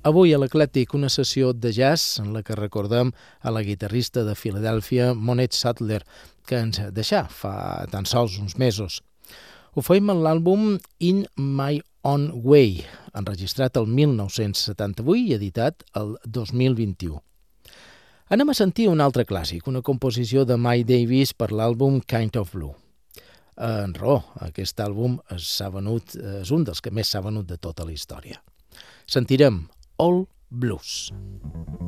Avui a l'Eclèctic una sessió de jazz en la que recordem a la guitarrista de Filadèlfia, Monette Sadler, que ens deixà fa tan sols uns mesos. Ho feim en l'àlbum In My Own Way, enregistrat el 1978 i editat el 2021. Anem a sentir un altre clàssic, una composició de Miles Davis per l'àlbum Kind of Blue. En raó, aquest àlbum és un dels que més s'ha venut de tota la història. Sentirem All Blues.